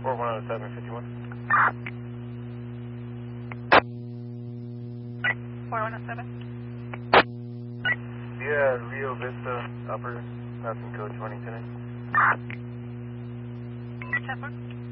410751. 417. Yeah, Rio Vista, Upper, passing code 2010. Shepherd.